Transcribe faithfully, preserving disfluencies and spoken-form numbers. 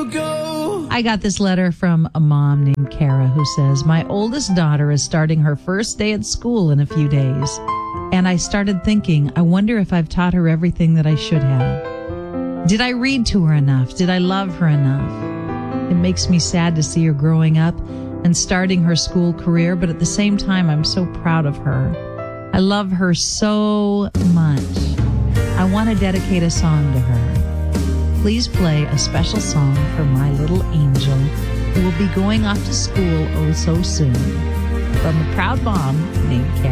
you go. I got this letter from a mom named Kara who says, my oldest daughter is starting her first day at school in a few days. And I started thinking, I wonder if I've taught her everything that I should have. Did I read to her enough? Did I love her enough? It makes me sad to see her growing up and starting her school career, but at the same time, I'm so proud of her. I love her so much. I want to dedicate a song to her. Please play a special song for my little angel who will be going off to school oh so soon. From a proud mom named Kara.